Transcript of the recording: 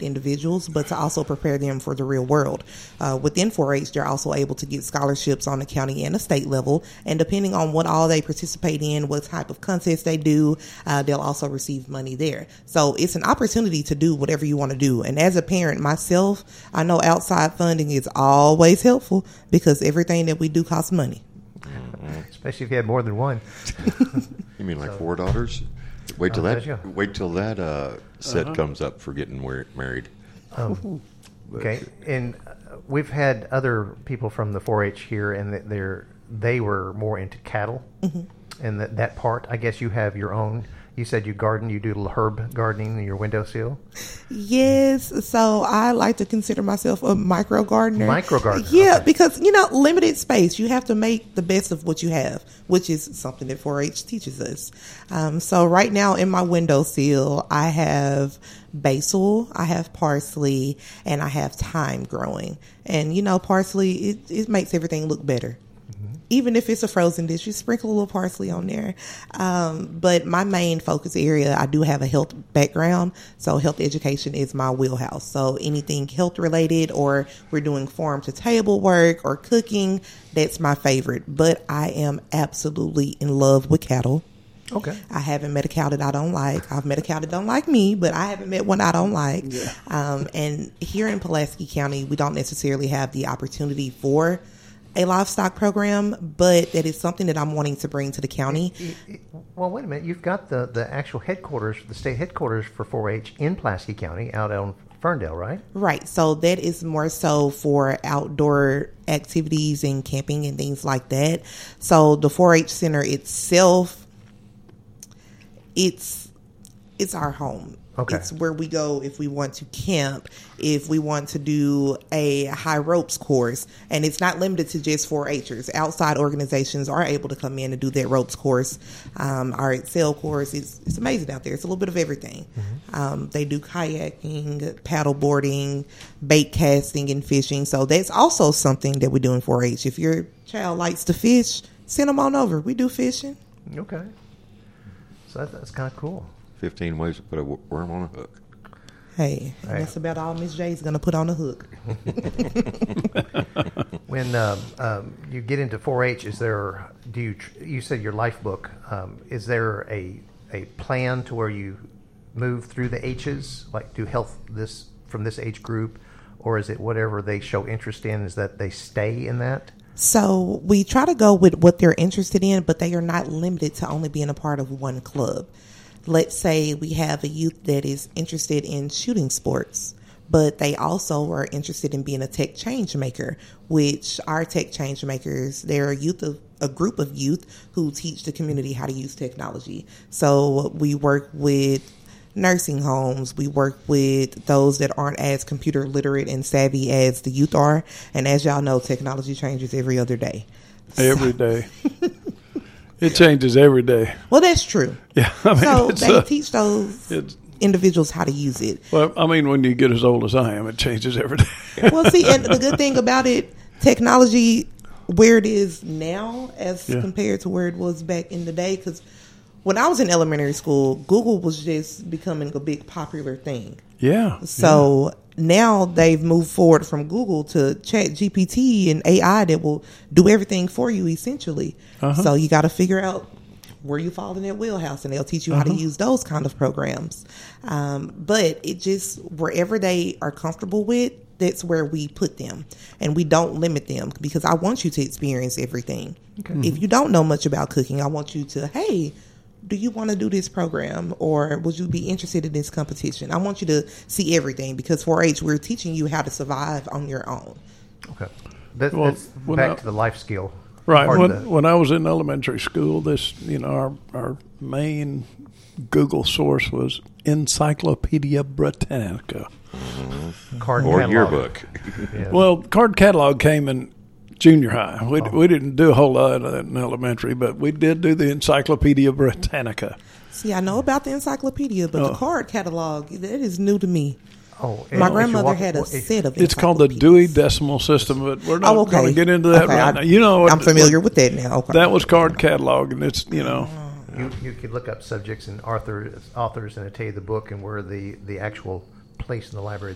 individuals, but to also prepare them for the real world. Within 4-H, they're also able to get scholarships on the county and the state level, and depending on what all they participate in, what type of contests they do, they'll also receive money there. So it's an opportunity to do whatever you want to do. And as a parent myself, I know outside funding is always helpful because everything that we do costs money. Especially if you have more than one. You mean like 4 daughters? Wait till that set comes up for getting married. Okay, and we've had other people from the 4-H here, and they were more into cattle, and that part. I guess you have your own. You said you garden. You do herb gardening in your windowsill. Yes, so I like to consider myself a micro gardener. Yeah, okay. Because limited space. You have to make the best of what you have, which is something that 4-H teaches us. So right now in my windowsill, I have basil, I have parsley, and I have thyme growing. And parsley, it makes everything look better. Even if it's a frozen dish, you sprinkle a little parsley on there. But my main focus area, I do have a health background, so health education is my wheelhouse. So anything health related, or we're doing farm to table work or cooking, that's my favorite. But I am absolutely in love with cattle. Okay. I haven't met a cow that I don't like. I've met a cow that don't like me, but I haven't met one I don't like. Yeah. And here in Pulaski County, we don't necessarily have the opportunity for a livestock program, but that is something that I'm wanting to bring to the county. Well, wait a minute. You've got the actual headquarters, the state headquarters for 4-H in Pulaski County, out on Ferndale, right? Right. So that is more so for outdoor activities and camping and things like that. So the 4-H Center itself, it's our home. Okay. It's where we go if we want to camp, if we want to do a high ropes course. And it's not limited to just 4-Hers. Outside organizations are able to come in and do that ropes course. Our Excel course, it's amazing out there. It's a little bit of everything. They do kayaking, paddle boarding, bait casting, and fishing. So that's also something that we do in 4-H. If your child likes to fish, send them on over. We do fishing. Okay. So that's kind of cool. 15 ways to put a worm on a hook. Hey, that's about all Miss J's going to put on a hook. When you get into 4-H, you said your life book, is there a plan to where you move through the H's, like do health from this age group, or is it whatever they show interest in, is that they stay in that? So we try to go with what they're interested in, but they are not limited to only being a part of one club. Let's say we have a youth that is interested in shooting sports, but they also are interested in being a tech change maker, which our tech change makers, they're a group of youth who teach the community how to use technology. So we work with nursing homes. We work with those that aren't as computer literate and savvy as the youth are. And as y'all know, technology changes every other day. Every day. It changes every day. Well, that's true. Yeah. So they teach those individuals how to use it. Well, when you get as old as I am, it changes every day. Well, see, and the good thing about it, technology, where it is now as compared to where it was back in the day, because when I was in elementary school, Google was just becoming a big popular thing. Yeah. So now they've moved forward from Google to ChatGPT and AI that will do everything for you essentially. So you got to figure out where you fall in that wheelhouse, and they'll teach you how to use those kind of programs. But it just, wherever they are comfortable with, that's where we put them, and we don't limit them, because I want you to experience everything. Okay. If you don't know much about cooking, I want you to, hey, do you want to do this program, or would you be interested in this competition? I want you to see everything, because 4-H, we're teaching you how to survive on your own. Okay. That's back to the life skill. Right. When I was in elementary school, our main Google source was Encyclopedia Britannica. Card or catalog. yearbook. Yeah. Well, card catalog came in junior high. We didn't do a whole lot of that in elementary, but we did do the Encyclopedia Britannica. See, I know about the encyclopedia, but the card catalog, that is new to me. My grandmother had a set of It's called the Dewey Decimal System, but we're not going to get into that right now. I'm familiar with that now. Okay. That was card catalog, and it's, You could look up subjects and authors, and it'll tell you the book and where the actual place in the library